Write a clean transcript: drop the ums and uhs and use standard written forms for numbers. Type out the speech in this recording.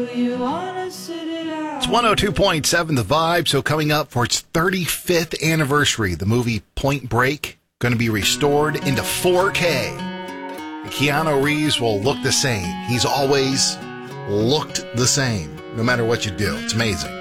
It's 102.7 The Vibe. So coming up for its 35th anniversary, the movie Point Break going to be restored into 4K. And Keanu Reeves will look the same. He's always looked the same, no matter what you do. It's amazing.